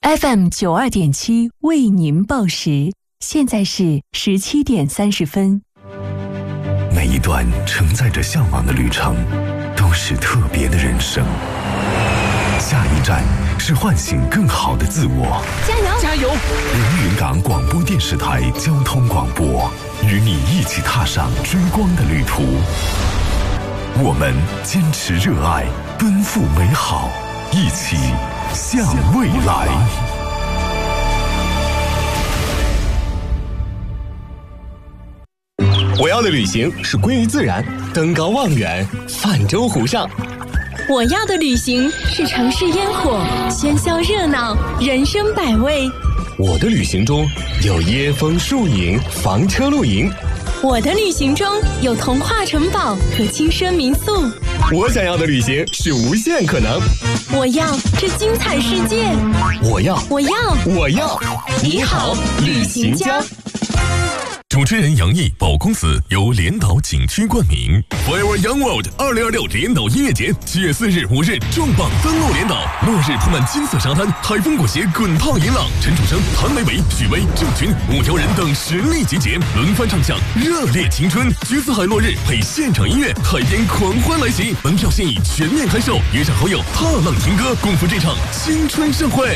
FM92.7为您报时，现在是17点30分。 每一段承载着向往的旅程，都是特别的人生。下一站是唤醒更好的自我。 加油！ 加油！ 连云港广播电视台交通广播，与你一起踏上追光的旅途。我们坚持热爱，奔赴美好，一起向未来。 我要的旅行是归于自然，登高望远，泛舟湖上。 我要的旅行是城市烟火，喧嚣热闹，人生百味。 我的旅行中有椰风树影，房车露营。 我的旅行中有童话城堡和轻奢民宿。 我想要的旅行是无限可能。 我要这精彩世界。 我要。 你好，旅行家。 主持人杨毅，宝公子由连岛景区冠名。Forever Young World 2026连岛音乐节7月4日、5日重磅登陆连岛，落日铺满金色沙滩，海风裹挟滚烫银浪，陈楚生、谭维维、许巍、郑群5条人等实力集结，轮番唱响热烈青春。橘子海落日配现场音乐，海边狂欢来袭，门票现已全面开售，约上好友踏浪听歌，共赴这场青春盛会。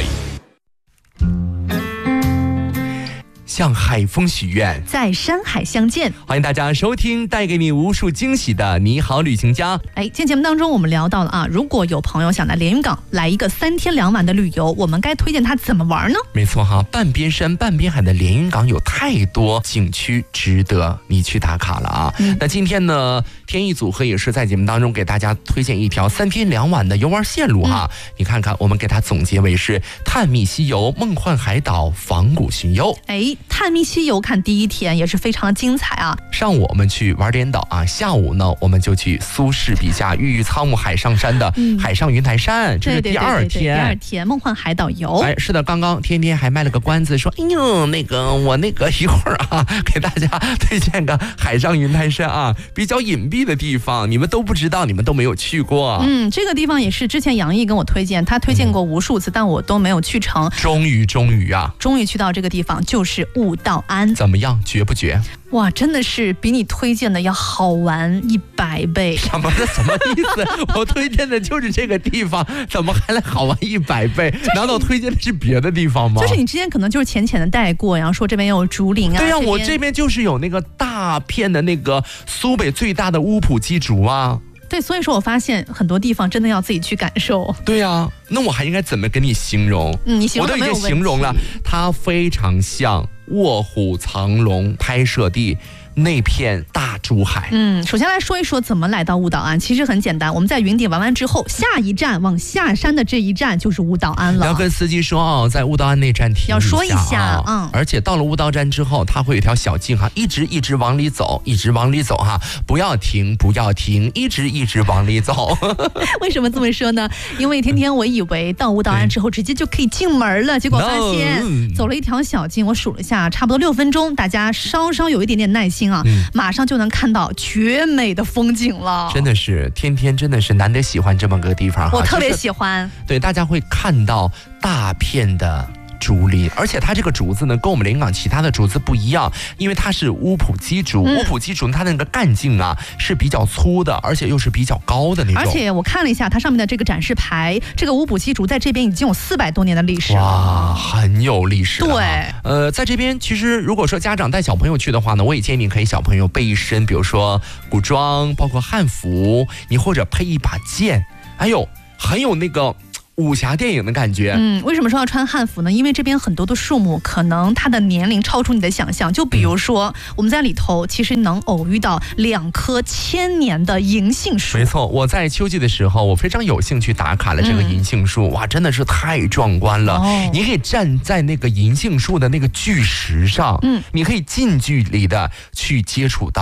向海风许愿， 在山海相见。 欢迎大家收听带给你无数惊喜的你好旅行家。 今天节目当中我们聊到了啊，如果有朋友想来连云港来一个3天2晚的旅游，我们该推荐他怎么玩呢？ 没错哈，半边山半边海的连云港有太多景区值得你去打卡了啊。那今天呢，天意组合也是在节目当中给大家推荐一条3天2晚的游玩线路哈。你看看，我们给它总结为是探秘西游、梦幻海岛、仿古巡游。 探秘西游看第一天也是非常精彩啊。 上午我们去玩连岛啊，下午呢我们就去苏轼笔下郁郁苍梧海上山的海上云台山，这是第二天。 第二天梦幻海岛游。 是的，刚刚天天还卖了个关子，说我一会儿啊给大家推荐个海上云台山啊，比较隐蔽的地方，你们都不知道，你们都没有去过。 这个地方也是之前杨毅跟我推荐，他推荐过无数次，但我都没有去成。 终于去到这个地方，就是悟道庵。 怎么样，绝不绝？ 哇，真的是比你推荐的要好玩100倍。 什么意思？我推荐的就是这个地方，怎么还来好玩100倍？难道推荐的是别的地方吗？ 就是你之前可能就是浅浅的带过，然后说这边有竹林啊。 对呀，我这边就是有那个大片的那个苏北最大的乌普鸡竹啊。 对，所以说我发现很多地方真的要自己去感受。 对呀，那我还应该怎么跟你形容？ 你形容我都已经形容了，它非常像《卧虎藏龙》拍摄地那片大珠海。 首先来说一说怎么来到悟道庵。其实很简单，我们在云顶玩完之后，下一站往下山的这一站就是悟道庵了。 要跟司机说在悟道庵那站停一下， 要说一下。 而且到了悟道站之后，它会有一条小径哈，一直往里走，哈，不要停，一直往里走。 为什么这么说呢？因为天天我以为到悟道庵之后直接就可以进门了，结果发现走了一条小径，我数了一下，差不多6分钟，大家稍有一点点耐心啊，马上就能看到绝美的风景了。 真的是天天真的是难得喜欢这么个地方， 我特别喜欢。 对，大家会看到大片的竹林，而且它这个竹子呢跟我们连港其他的竹子不一样，因为它是乌普鸡竹。乌普鸡竹它那个干茎啊是比较粗的，而且又是比较高的那种。 而且我看了一下它上面的这个展示牌，这个乌普鸡竹在这边已经有400多年的历史了。 哇，很有历史了。 对， 在这边其实如果说家长带小朋友去的话呢，我也建议你可以小朋友备一身，比如说古装，包括汉服，你或者配一把剑，很有那个武侠电影的感觉。 为什么说要穿汉服呢？因为这边很多的树木可能它的年龄超出你的想象，就比如说我们在里头其实能偶遇到2棵1000年的银杏树。 没错，我在秋季的时候我非常有幸去打卡了这个银杏树。哇，真的是太壮观了。你可以站在那个银杏树的那个巨石上，你可以近距离的去接触到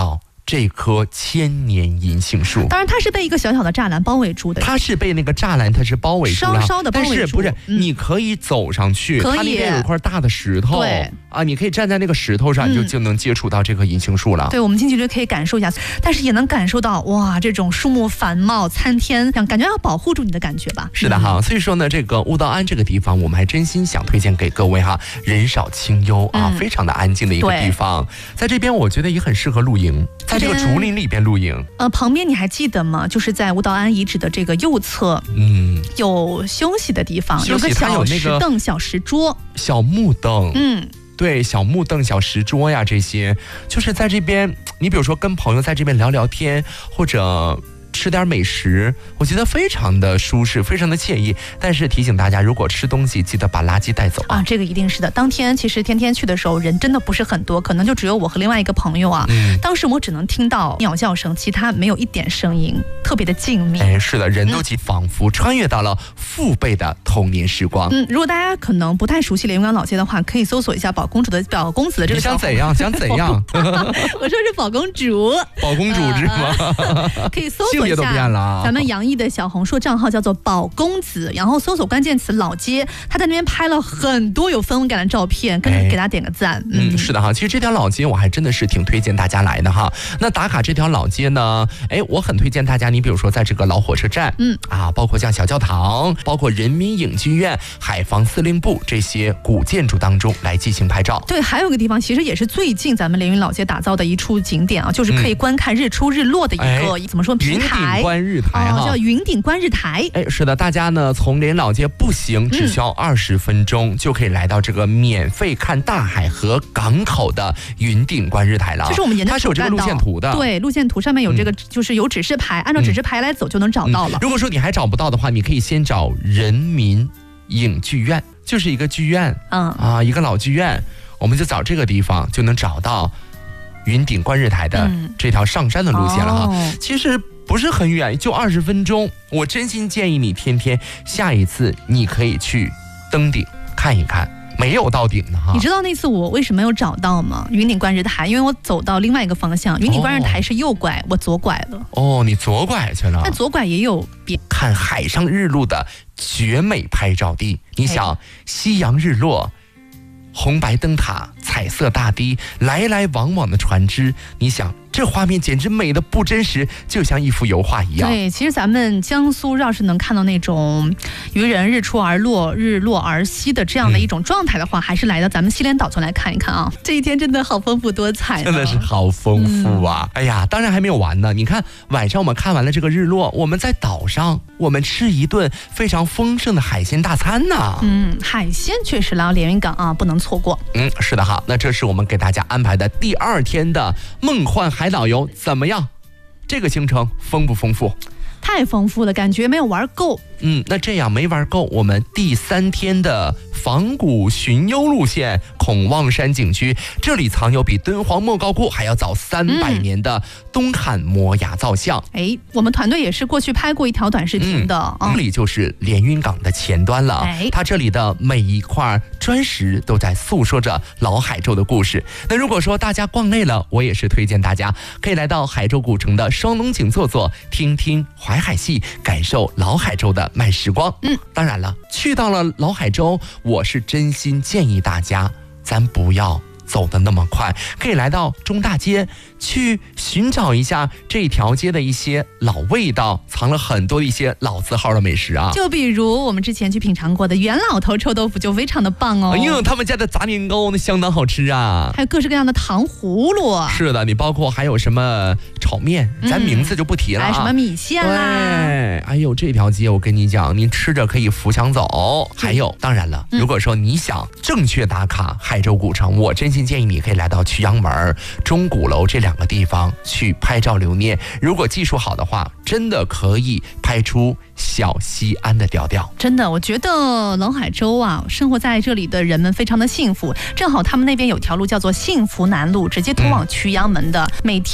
这棵千年银杏树。 当然它是被一个小小的栅栏包围住的， 它是被那个栅栏它是包围住了， 稍稍的包围住， 但是不是、你可以走上去，它那边有一块大的石头， 对啊，你可以站在那个石头上，就能接触到这棵银杏树了。 对，我们近距离可以感受一下，但是也能感受到哇，这种树木繁茂参天，感觉要保护住你的感觉吧。 是的哈，所以说呢，这个雾道安这个地方，我们还真心想推荐给各位哈，人少清幽啊，非常的安静的一个地方。在这边我觉得也很适合露营，在这个竹林里边露营。 旁边你还记得吗？就是在雾道安遗址的这个右侧，有休息的地方，有个小石凳、小石桌、 小木凳，对，小木凳、小石桌呀，这些就是在这边，你比如说跟朋友在这边聊聊天，或者吃点美食，我觉得非常的舒适，非常的惬意。但是提醒大家，如果吃东西记得把垃圾带走啊， 这个一定是的。当天其实天天去的时候人真的不是很多，可能就只有我和另外一个朋友啊。当时我只能听到鸟叫声，其他没有一点声音，特别的静谧。 是的，人都仿佛穿越到了父辈的童年时光。 如果大家可能不太熟悉连云港老街的话，可以搜索一下宝公子的这个。 你想怎样？想怎样？ 我说是宝公主， 宝公主是吗？ 可以搜索一下咱们杨毅的小红书账号叫做宝公子，然后搜索关键词老街，他在那边拍了很多有氛围感的照片，给他点个赞。 是的哈，其实这条老街我还真的是挺推荐大家来的哈。那打卡这条老街呢，我很推荐大家，你比如说在这个老火车站，包括像小教堂，包括人民影剧院、海防司令部这些古建筑当中来进行拍照。 对，还有一个地方其实也是最近咱们连云老街打造的一处景点啊，就是可以观看日出日落的一个怎么说平台。 观日台叫云顶观日台。 是的，大家呢从连云老街步行只需要20分钟，就可以来到这个免费看大海和港口的云顶观日台了。 就是我们它是有这个路线图的， 对，路线图上面有这个，就是有指示牌，按照指示牌来走就能找到了。 如果说你还找不到的话，你可以先找人民影剧院，就是一个剧院，一个老剧院，我们就找这个地方就能找到云顶观日台的这条上山的路线了哈。其实不是很远，就20分钟。我真心建议你天天下一次你可以去登顶看一看，没有到顶的哈。 你知道那次我为什么没有找到吗？云顶观日台，因为我走到另外一个方向，云顶观日台是右拐，我左拐了。 你左拐去了？ 但左拐也有看海上日落的绝美拍照地。你想，夕阳日落，红白灯塔，彩色大堤，来来往往的船只，你想这画面简直美得不真实，就像一幅油画一样。 对，其实咱们江苏要是能看到那种渔人日出而落、日落而息的这样的一种状态的话，还是来到咱们西连岛村来看一看啊。这一天真的好丰富多彩， 真的是好丰富啊！哎呀，当然还没有完呢。你看晚上我们看完了这个日落，我们在岛上我们吃一顿非常丰盛的海鲜大餐呢。 海鲜确实来到连云港啊，不能错过。 是的哈。那这是我们给大家安排的第2天的梦幻海岛游，怎么样？这个行程丰不丰富？ 太丰富了，感觉没有玩够。 那这样没玩够，我们第3天的仿古寻幽路线，孔望山景区，这里藏有比敦煌莫高窟还要早300年的东汉摩崖造像。 我们团队也是过去拍过一条短视频的。 这里就是连云港的前端了。它这里的每一块砖石都在诉说着老海州的故事。那如果说大家逛累了，我也是推荐大家可以来到海州古城的双龙井坐坐，听听淮海戏，感受老海州的慢时光。当然了，去到了老海州，我是真心建议大家咱不要走得那么快，可以来到中大街去寻找一下这条街的一些老味道，藏了很多一些老字号的美食啊。 就比如我们之前去品尝过的袁老头臭豆腐就非常的棒哦。 他们家的炸年糕那相当好吃啊， 还有各式各样的糖葫芦。 是的，你包括还有什么炒面，咱名字就不提了还有什么米线啦。 这条街我跟你讲，你吃着可以扶墙走。还有当然了，如果说你想正确打卡海州古城，我真心建议你可以来到曲阳门、钟鼓楼这2个地方去拍照留念。如果技术好的话，真的可以拍出小西安的调调。 真的，我觉得老海州啊，生活在这里的人们非常的幸福。正好他们那边有条路叫做幸福南路，直接通往曲阳门的，每天